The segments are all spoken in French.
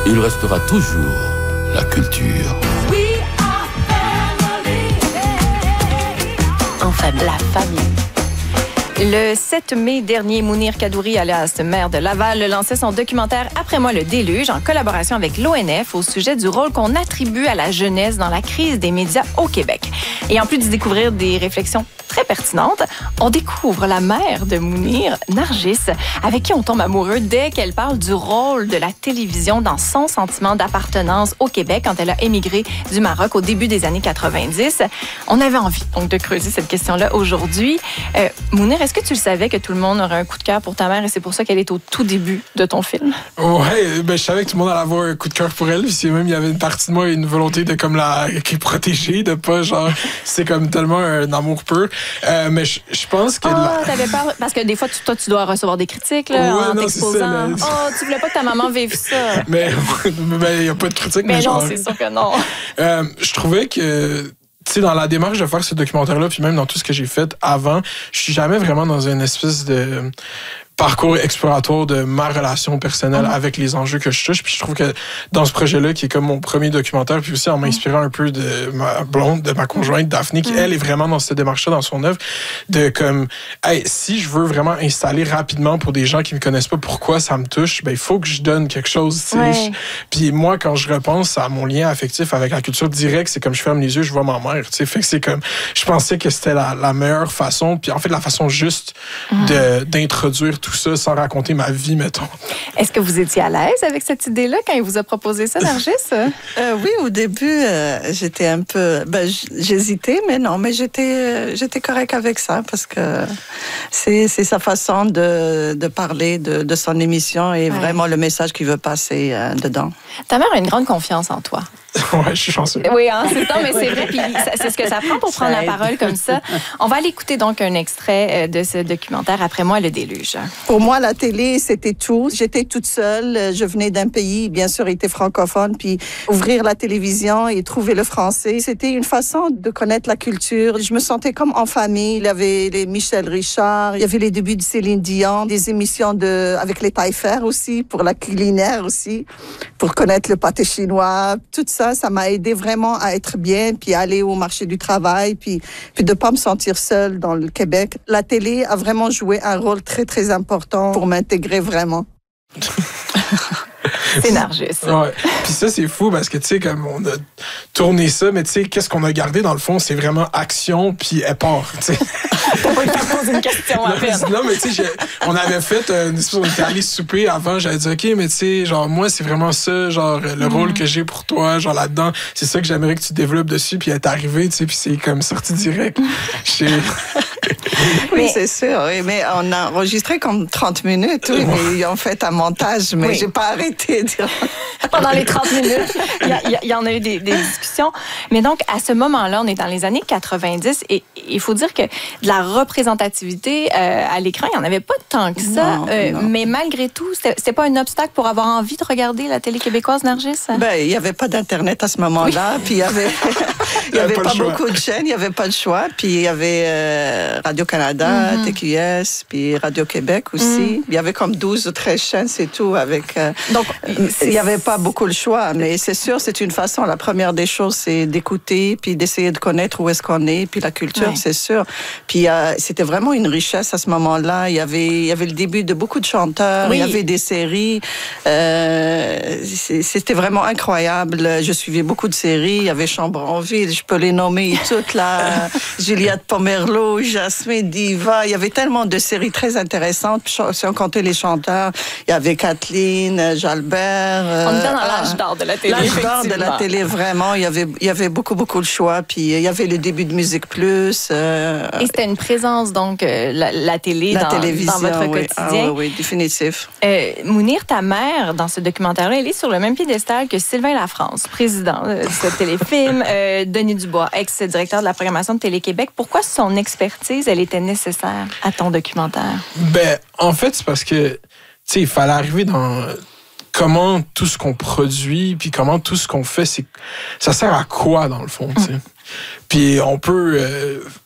il restera toujours la culture. En famille. La famille. Le 7 mai dernier, Mounir Kadouri, alias maire de Laval, lançait son documentaire « Après moi le déluge » en collaboration avec l'ONF au sujet du rôle qu'on attribue à la jeunesse dans la crise des médias au Québec. Et en plus d'y découvrir des réflexions très pertinentes, on découvre la mère de Mounir, Nargis, avec qui on tombe amoureux dès qu'elle parle du rôle de la télévision dans son sentiment d'appartenance au Québec quand elle a émigré du Maroc au début des années 90. On avait envie donc de creuser cette question-là aujourd'hui. Mounir, est-ce que tu le savais que tout le monde aurait un coup de cœur pour ta mère et c'est pour ça qu'elle est au tout début de ton film? Ouais, je savais que tout le monde allait avoir un coup de cœur pour elle. Puis même, il y avait une partie de moi, une volonté de comme la protéger, de pas genre, c'est comme tellement un amour pur. Mais je pense que... t'avais peur, parce que des fois, toi, tu dois recevoir des critiques là, en t'exposant. Tu voulais pas que ta maman vive ça. Mais il n'y a pas de critique. Mais non, c'est sûr que non. Je trouvais que... Tu sais, dans la démarche de faire ce documentaire-là, puis même dans tout ce que j'ai fait avant, je suis jamais vraiment dans une espèce de parcours exploratoire de ma relation personnelle avec les enjeux que je touche. Puis je trouve que dans ce projet-là, qui est comme mon premier documentaire, puis aussi en m'inspirant un peu de ma blonde, de ma conjointe Daphné, qui elle est vraiment dans cette démarche-là, dans son œuvre, de comme, hey, si je veux vraiment installer rapidement pour des gens qui me connaissent pas pourquoi ça me touche, ben il faut que je donne quelque chose. Puis moi, quand je repense à mon lien affectif avec la culture directe, c'est comme je ferme les yeux, je vois ma mère. Fait que c'est comme, je pensais que c'était la meilleure façon, puis en fait la façon juste d'introduire tout ça sans raconter ma vie, mettons. Est-ce que vous étiez à l'aise avec cette idée-là quand il vous a proposé ça, Nargis? Oui, au début, j'étais un peu... j'hésitais, mais non, mais j'étais correcte avec ça parce que c'est sa façon de parler de son émission et vraiment le message qu'il veut passer dedans. Ta mère a une grande confiance en toi. Ouais, je suis chanceux. Oui, c'est ça, mais c'est vrai. Puis c'est ce que ça prend pour prendre la parole comme ça. On va aller écouter donc un extrait de ce documentaire « Après moi, le déluge ». Pour moi, la télé, c'était tout. J'étais toute seule. Je venais d'un pays, bien sûr, il était francophone. Puis ouvrir la télévision et trouver le français, c'était une façon de connaître la culture. Je me sentais comme en famille. Il y avait les Michel Richard, il y avait les débuts de Céline Dion, des émissions avec les Taillefer aussi, pour la culinaire aussi, pour connaître le pâté chinois, tout ça. Ça m'a aidé vraiment à être bien, puis aller au marché du travail, puis de pas me sentir seule dans le Québec. La télé a vraiment joué un rôle très, très important pour m'intégrer vraiment. C'est Nargis. Ouais. Puis ça, c'est fou parce que, tu sais, comme on a tourné ça, mais tu sais, qu'est-ce qu'on a gardé dans le fond, c'est vraiment action puis éport, tu sais. T'as pas eu le temps de poser une question à peine. Non, mais tu sais, on avait fait on était allé souper avant, j'avais dit, OK, mais tu sais, genre, moi, c'est vraiment ça, genre, le rôle que j'ai pour toi, genre, là-dedans, c'est ça que j'aimerais que tu développes dessus, puis elle est arrivée, tu sais, puis c'est comme sorti direct. Oui, c'est sûr, oui, mais on a enregistré comme 30 minutes, oui, mais ils ont fait un montage, mais j'ai pas arrêté. Pendant les 30 minutes, il y en a eu des discussions. Mais donc, à ce moment-là, on est dans les années 90 et il faut dire que de la représentativité à l'écran, il n'y en avait pas tant que ça. Non. Mais malgré tout, c'était pas un obstacle pour avoir envie de regarder la télé québécoise, Nargis? Il n'y avait pas d'Internet à ce moment-là, puis il y avait pas beaucoup de chaînes, il n'y avait pas de choix, puis il y avait Radio-Canada, TQS, puis Radio-Québec aussi. Il y avait comme 12 ou 13 chaînes, c'est tout, avec... Donc, il n'y avait pas beaucoup le choix, mais c'est sûr, c'est une façon. La première des choses, c'est d'écouter, puis d'essayer de connaître où est-ce qu'on est, puis la culture, c'est sûr. Puis c'était vraiment une richesse à ce moment-là. Il y avait le début de beaucoup de chanteurs, il y avait des séries. C'était vraiment incroyable. Je suivais beaucoup de séries. Il y avait Chambre-en-Ville, je peux les nommer toutes là. Juliette Pomerleau, Jasmine Diva. Il y avait tellement de séries très intéressantes. Si on comptait les chanteurs, il y avait Kathleen, Jalbert. On était dans l'âge d'or de la télé. L'âge d'or de la télé, vraiment. Il y avait beaucoup de choix. Puis il y avait le début de Musique Plus. Et c'était une présence, donc, la télé dans votre quotidien. Oui, définitif. Mounir, ta mère, dans ce documentaire-là, elle est sur le même piédestal que Sylvain Lafrance, président de ce téléfilm, Denis Dubois, ex-directeur de la programmation de Télé-Québec. Pourquoi son expertise, elle était nécessaire à ton documentaire? En fait, c'est parce que, tu sais, il fallait arriver dans comment tout ce qu'on produit, puis comment tout ce qu'on fait, ça sert à quoi, dans le fond, tu sais. Puis on peut...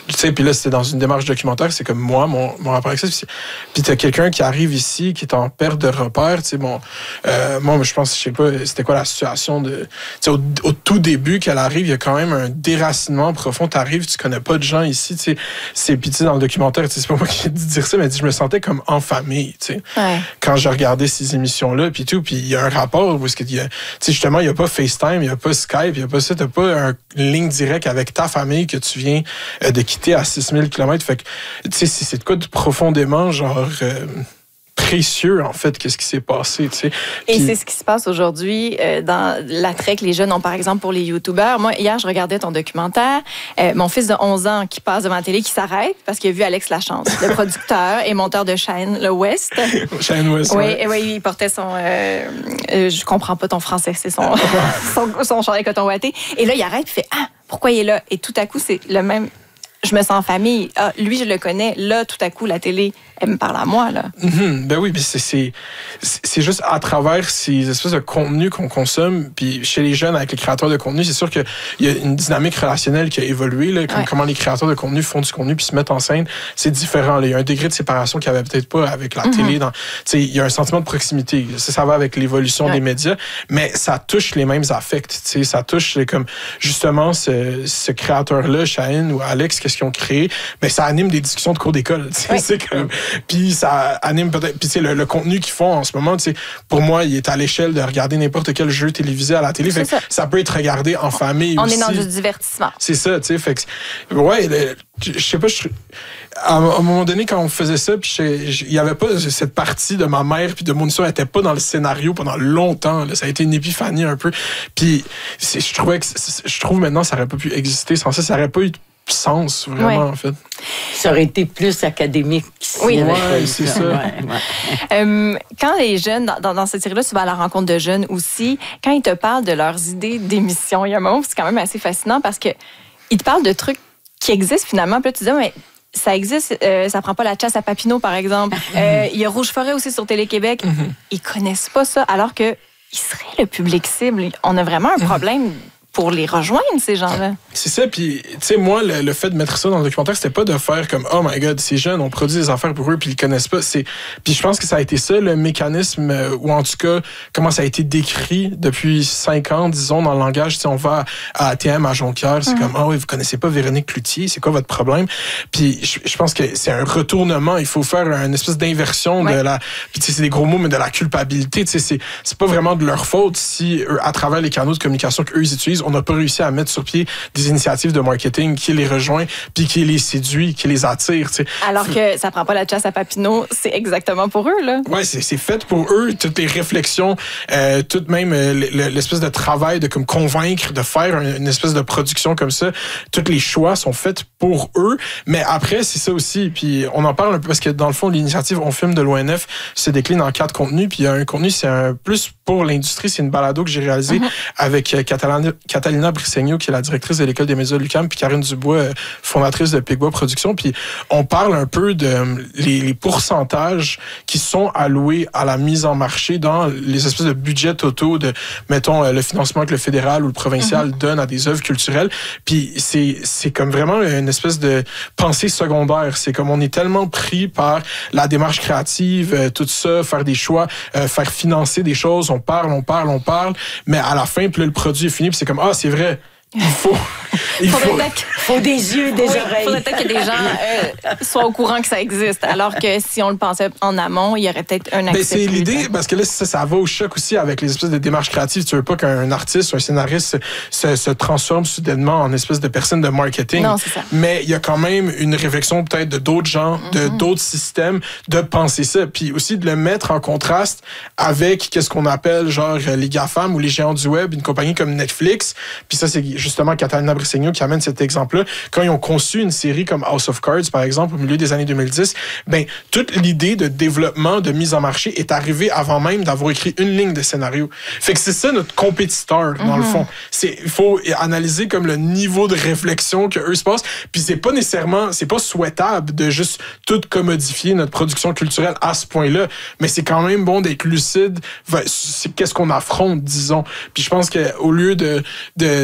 tu sais, puis là, c'était dans une démarche documentaire, c'est comme moi, mon rapport avec ça. Puis t'as quelqu'un qui arrive ici, qui est en perte de repère, tu sais, moi, je pense, je sais pas, c'était quoi la situation de... Tu sais, au tout début qu'elle arrive, il y a quand même un déracinement profond. T'arrives, tu connais pas de gens ici, tu sais. Puis tu sais, dans le documentaire, c'est pas moi qui ai dit dire ça, mais je me sentais comme en famille, tu sais. Ouais. Quand je regardais ces émissions-là, puis tout, puis il y a un rapport où tu sais, justement, il y a pas FaceTime, il y a pas Skype, il y a pas ça, t'as pas une ligne directe avec ta famille que tu viens de quitter à 6000 km. Fait que, tu sais, c'est de quoi de profondément, genre... précieux, en fait, qu'est-ce qui s'est passé, tu sais. Et c'est ce qui se passe aujourd'hui dans l'attrait que les jeunes ont, par exemple, pour les YouTubers. Moi, hier, je regardais ton documentaire. Mon fils de 11 ans qui passe devant la télé, qui s'arrête parce qu'il a vu Alex Lachance, le producteur et monteur de Shine West. Shine West, oui. Oui, il portait son... je comprends pas ton français, c'est son chandail coton ouaté. Et là, il arrête et fait « Ah, pourquoi il est là? » Et tout à coup, c'est le même... Je me sens en famille. Ah, lui, je le connais. Là, tout à coup, la télé, elle me parle à moi, là. Ben oui, puis c'est juste à travers ces espèces de contenus qu'on consomme, puis chez les jeunes, avec les créateurs de contenu, c'est sûr qu'il y a une dynamique relationnelle qui a évolué, là, comment les créateurs de contenu font du contenu puis se mettent en scène, c'est différent, là. Il y a un degré de séparation qu'il n'y avait peut-être pas avec la télé. Il y a un sentiment de proximité. Ça va avec l'évolution des médias, mais ça touche les mêmes affects. Ça touche comme justement ce créateur-là, Shaheen ou Alex, qu'est-ce qu'ils ont créé, mais ça anime des discussions de cours d'école. C'est comme... Puis ça anime peut-être... Puis le contenu qu'ils font en ce moment, pour moi, il est à l'échelle de regarder n'importe quel jeu télévisé à la télé. Fait ça peut être regardé en famille on aussi. On est dans du divertissement. C'est ça, tu sais. Fait que... Ouais, je sais pas... À un moment donné, quand on faisait ça, puis il y avait pas cette partie de ma mère puis de mon histoire, elle était pas dans le scénario pendant longtemps. Là. Ça a été une épiphanie un peu. Puis je trouve maintenant ça aurait pas pu exister sans ça. Ça aurait pas eu sens, vraiment, en fait. Ça aurait été plus académique. Oui, c'est ça. Quand les jeunes, dans cette série-là, tu vas à la rencontre de jeunes aussi, quand ils te parlent de leurs idées d'émission, il y a un moment où c'est quand même assez fascinant parce que ils te parlent de trucs qui existent finalement. Puis là, tu dis, mais ça existe, ça prend pas la chasse à Papineau, par exemple. Il y a Rouge Forêt aussi sur Télé-Québec. Ils connaissent pas ça, alors que ils seraient le public cible. On a vraiment un problème pour les rejoindre, ces gens-là. C'est ça, puis, tu sais, moi, le fait de mettre ça dans le documentaire, c'était pas de faire comme « Oh my God, ces jeunes, on produit des affaires pour eux, puis ils connaissent pas. » Puis je pense que ça a été ça, le mécanisme, ou en tout cas, comment ça a été décrit depuis 5 ans, disons, dans le langage. Tu sais, on va à ATM, à Jonquière, c'est comme « Ah oui, vous connaissez pas Véronique Cloutier, c'est quoi votre problème? » Puis je pense que c'est un retournement, il faut faire une espèce d'inversion de la... Puis tu sais, c'est des gros mots, mais de la culpabilité, tu sais, c'est pas vraiment de leur faute si, à travers les canaux de communication qu'eux, ils utilisent, on n'a pas réussi à mettre sur pied des initiatives de marketing qui les rejoint, puis qui les séduit, qui les attire. T'sais. Alors que ça prend pas la chasse à Papineau, c'est exactement pour eux, là. Ouais, c'est fait pour eux. Toutes les réflexions, tout même l'espèce de travail de comme convaincre, de faire une espèce de production comme ça, tous les choix sont faits pour eux. Mais après, c'est ça aussi. Puis on en parle un peu parce que dans le fond, l'initiative On Filme de l'ONF se décline en 4 contenus. Puis il y a un contenu, c'est un plus pour l'industrie. C'est une balado que j'ai réalisée avec Catalina Brisegno, qui est la directrice de l'École des médias de l'UQAM, puis Karine Dubois, fondatrice de Pigbois Productions. Puis on parle un peu de les pourcentages qui sont alloués à la mise en marché dans les espèces de budgets totaux de, mettons, le financement que le fédéral ou le provincial donne à des œuvres culturelles. Puis c'est comme vraiment une espèce de pensée secondaire. C'est comme on est tellement pris par la démarche créative, tout ça, faire des choix, faire financer des choses, on parle, mais à la fin, puis là, le produit est fini, puis c'est comme, ah, c'est vrai, il faut des yeux, des oreilles. Faudrait peut-être que des gens soient au courant que ça existe, alors que si on le pensait en amont, il y aurait peut-être un accès. C'est l'idée, parce que là, ça va au choc aussi avec les espèces de démarches créatives. Tu veux pas qu'un artiste ou un scénariste se transforme soudainement en espèce de personne de marketing. Non, c'est ça. Mais il y a quand même une réflexion peut-être de d'autres gens, de d'autres systèmes, de penser ça. Puis aussi de le mettre en contraste avec qu'est-ce qu'on appelle genre les GAFAM ou les géants du web, une compagnie comme Netflix. Puis ça, c'est justement Catalina Brisegno qui amène cet exemple-là. Quand ils ont conçu une série comme House of Cards, par exemple, au milieu des années 2010, ben, toute l'idée de développement, de mise en marché est arrivée avant même d'avoir écrit une ligne de scénario. Fait que c'est ça notre compétiteur, dans le fond. Il faut analyser comme le niveau de réflexion que eux se passent. Puis c'est pas souhaitable de juste tout commodifier notre production culturelle à ce point-là, mais c'est quand même bon d'être lucide. C'est qu'est-ce qu'on affronte, disons. Puis je pense qu'au lieu d'essayer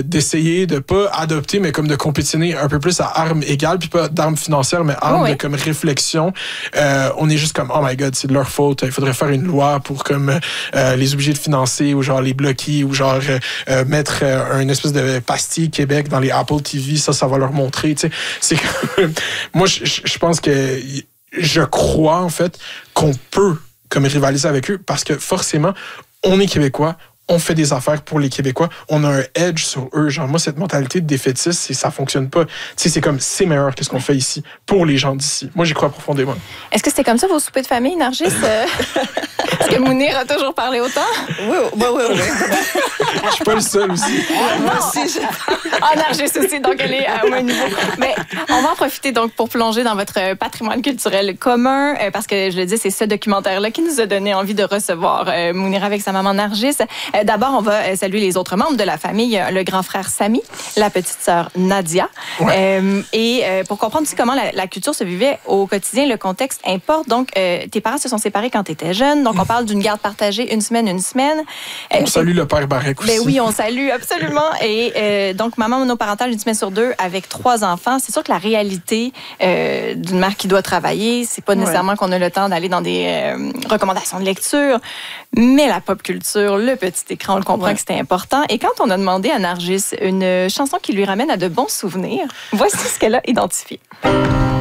essayer de pas adopter, mais comme de compétitionner un peu plus à armes égales, puis pas d'armes financières, mais armes de comme réflexion. On est juste comme, oh my God, c'est de leur faute. Il faudrait faire une loi pour comme les obliger de financer ou genre les bloquer ou genre mettre une espèce de pastille Québec dans les Apple TV. Ça va leur montrer. Tu sais, c'est comme, moi, je pense que je crois en fait qu'on peut comme rivaliser avec eux parce que forcément, on est Québécois. On fait des affaires pour les Québécois. On a un edge sur eux. Genre, moi, cette mentalité de défaitiste, ça fonctionne pas. Tu sais, c'est comme, c'est meilleur que ce qu'on fait ici pour les gens d'ici. Moi, j'y crois profondément. Est-ce que c'était comme ça vos soupers de famille, Nargis? Est-ce que Mounir a toujours parlé autant? Oui. Je suis pas le seul aussi. Moi aussi. Nargis aussi, donc elle est au même niveau. Mais on va en profiter donc pour plonger dans votre patrimoine culturel commun, parce que je le dis, c'est ce documentaire-là qui nous a donné envie de recevoir Mounir avec sa maman Nargis. D'abord, on va saluer les autres membres de la famille, le grand frère Sami, la petite sœur Nadia. Ouais. Et pour comprendre aussi comment la culture se vivait au quotidien, le contexte importe. Donc, tes parents se sont séparés quand tu étais jeune. Donc, on parle d'une garde partagée une semaine. On salue le père Barrec aussi. Ben oui, on salue, absolument. Et donc, maman monoparentale une semaine sur 2 avec 3 enfants. C'est sûr que la réalité d'une mère qui doit travailler, c'est pas nécessairement qu'on a le temps d'aller dans des recommandations de lecture, mais la pop culture, le petit écran, on le comprend que c'était important. Et quand on a demandé à Nargis une chanson qui lui ramène à de bons souvenirs, voici ce qu'elle a identifié.